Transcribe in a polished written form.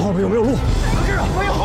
后面有没有路？ 可是没有。